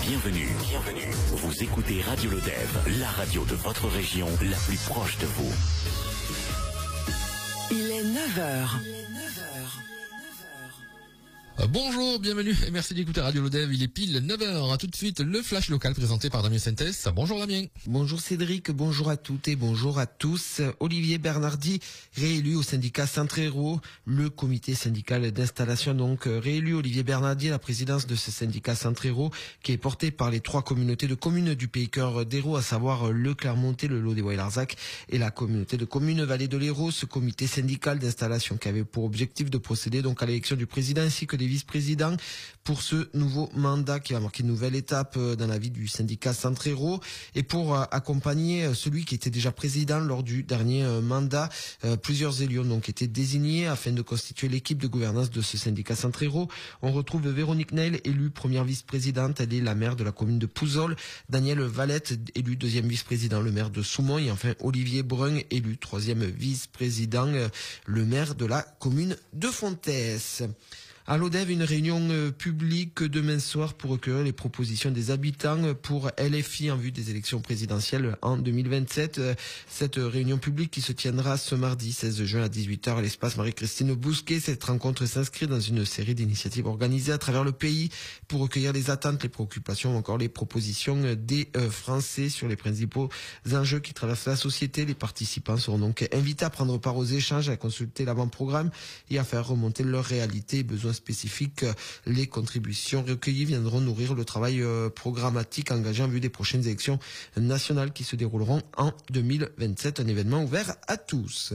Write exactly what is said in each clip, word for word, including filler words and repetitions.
Bienvenue, bienvenue. Vous écoutez Radio Lodève, la radio de votre région, la plus proche de vous. Il est neuf heures. Bonjour, bienvenue et merci d'écouter Radio Lodève, il est pile neuf heures. A tout de suite le flash local présenté par Damien Sentès. Bonjour Damien. Bonjour Cédric, bonjour à toutes et bonjour à tous. Olivier Bernardi, réélu au syndicat Centre-Héros, le comité syndical d'installation donc réélu Olivier Bernardi à la présidence de ce syndicat Centre-Héros qui est porté par les trois communautés de communes du Pays Cœur d'Hérault, à savoir le Clermontais, le Lot-des-Bois et l'Arzac et la communauté de communes Vallée de l'Hérault. Ce comité syndical d'installation qui avait pour objectif de procéder donc à l'élection du président ainsi que des vice-président pour ce nouveau mandat qui va marquer une nouvelle étape dans la vie du syndicat Centre-Héros et pour accompagner celui qui était déjà président lors du dernier mandat. Plusieurs élus ont donc été désignés afin de constituer l'équipe de gouvernance de ce syndicat Centre-Héros. On retrouve Véronique Neil, élue première vice-présidente, elle est la maire de la commune de Pouzol, Daniel Valette, élu deuxième vice-président, le maire de Soumont, et enfin Olivier Brun, élu troisième vice-président, le maire de la commune de Fontès. À Lodève, une réunion euh, publique demain soir pour recueillir les propositions des habitants pour L F I en vue des élections présidentielles en deux mille vingt-sept. Euh, cette réunion publique qui se tiendra ce mardi seize juin à dix-huit heures à l'espace Marie-Christine Bousquet. Cette rencontre s'inscrit dans une série d'initiatives organisées à travers le pays pour recueillir les attentes, les préoccupations ou encore les propositions des euh, Français sur les principaux enjeux qui traversent la société. Les participants seront donc invités à prendre part aux échanges, à consulter l'avant-programme et à faire remonter leurs réalités et besoins spécifiques. Les contributions recueillies viendront nourrir le travail programmatique engagé en vue des prochaines élections nationales qui se dérouleront en deux mille vingt-sept, un événement ouvert à tous.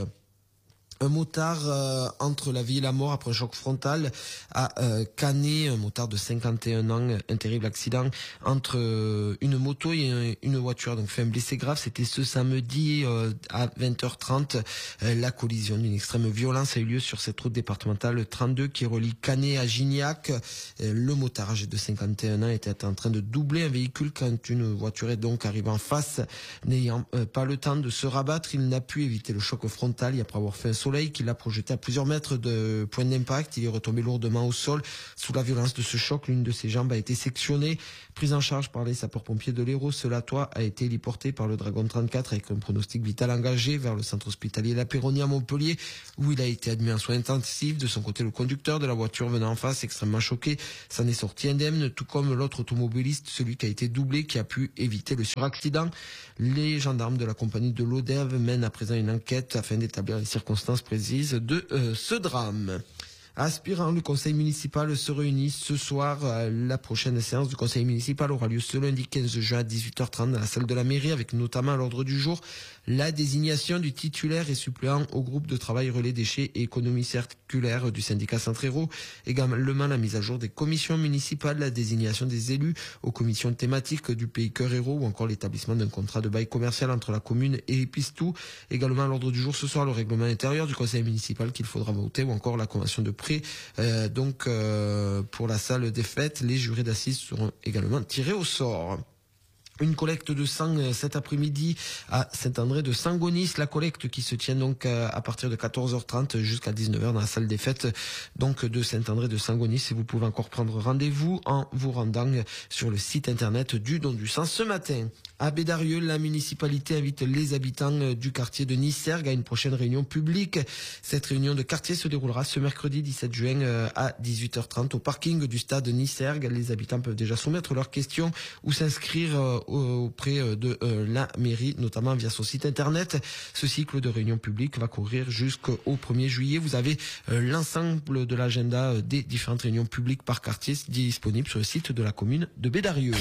Un motard euh, entre la vie et la mort après un choc frontal à euh, Canet, un motard de cinquante et un ans, un terrible accident entre euh, une moto et une voiture, donc fait un blessé grave. C'était ce samedi euh, à vingt heures trente. Euh, la collision d'une extrême violence a eu lieu sur cette route départementale trente-deux qui relie Canet à Gignac. Euh, le motard âgé de cinquante et un ans était en train de doubler un véhicule quand une voiture est donc arrivée en face. N'ayant euh, pas le temps de se rabattre, il n'a pu éviter le choc frontal et après avoir fait un soleil qui l'a projeté à plusieurs mètres de point d'impact. Il est retombé lourdement au sol. Sous la violence de ce choc, l'une de ses jambes a été sectionnée. Prise en charge par les sapeurs-pompiers de l'Hérault, ce Latois a été héliporté par le Dragon trente-quatre avec un pronostic vital engagé vers le centre hospitalier La Péronie à Montpellier, où il a été admis en soins intensifs. De son côté, le conducteur de la voiture venant en face, extrêmement choqué, s'en est sorti indemne, tout comme l'autre automobiliste, celui qui a été doublé, qui a pu éviter le suraccident. Les gendarmes de la compagnie de Lodève mènent à présent une enquête afin d'établir les circonstances précises de euh, ce drame. Aspirant, le conseil municipal se réunit ce soir. La prochaine séance du conseil municipal aura lieu ce lundi quinze juin à dix-huit heures trente dans la salle de la mairie, avec notamment à l'ordre du jour la désignation du titulaire et suppléant au groupe de travail relais déchets et économie circulaire du syndicat Centre-Héros. Également la mise à jour des commissions municipales, la désignation des élus aux commissions thématiques du Pays Cœur Hérault ou encore l'établissement d'un contrat de bail commercial entre la commune et Épistou. Également à l'ordre du jour ce soir le règlement intérieur du conseil municipal qu'il faudra voter ou encore la convention de prêt. Euh, donc euh, pour la salle des fêtes, les jurés d'assises seront également tirés au sort. Une collecte de sang cet après-midi à Saint-André de Sangonis. La collecte qui se tient donc à partir de quatorze heures trente jusqu'à dix-neuf heures dans la salle des fêtes donc de Saint-André de Sangonis. Et vous pouvez encore prendre rendez-vous en vous rendant sur le site internet du Don du Sang ce matin. À Bédarieux, la municipalité invite les habitants du quartier de Nissergues à une prochaine réunion publique. Cette réunion de quartier se déroulera ce mercredi dix-sept juin à dix-huit heures trente au parking du stade Nissergues. Les habitants peuvent déjà soumettre leurs questions ou s'inscrire auprès de la mairie, notamment via son site internet. Ce cycle de réunions publiques va courir jusqu'au premier juillet. Vous avez l'ensemble de l'agenda des différentes réunions publiques par quartier disponible sur le site de la commune de Bédarieux.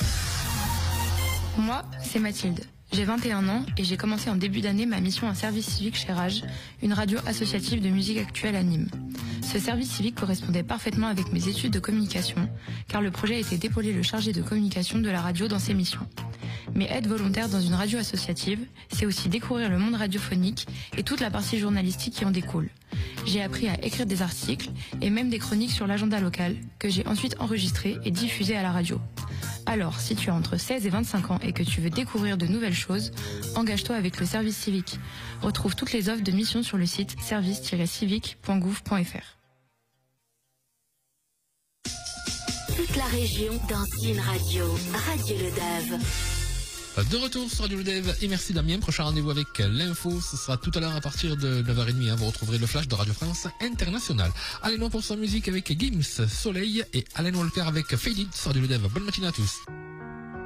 Moi, c'est Mathilde. J'ai vingt et un ans et j'ai commencé en début d'année ma mission en service civique chez Rage, une radio associative de musique actuelle à Nîmes. Ce service civique correspondait parfaitement avec mes études de communication, car le projet était d'épauler le chargé de communication de la radio dans ses missions. Mais être volontaire dans une radio associative, c'est aussi découvrir le monde radiophonique et toute la partie journalistique qui en découle. J'ai appris à écrire des articles et même des chroniques sur l'agenda local, que j'ai ensuite enregistrées et diffusées à la radio. Alors, si tu as entre seize et vingt-cinq ans et que tu veux découvrir de nouvelles choses, engage-toi avec le service civique. Retrouve toutes les offres de mission sur le site service tiret civique point gouv point f r. toute la région dans une radio. Radio Le Dave. De retour sur Radio Le Dave et merci Damien. Prochain rendez-vous avec l'info, ce sera tout à l'heure à partir de neuf heures trente. Hein. Vous retrouverez le flash de Radio France Internationale. Allez, non pour sa musique avec Gims, Soleil et Alain Walker avec Faded sur Radio Le Dave. Bonne matinée à tous.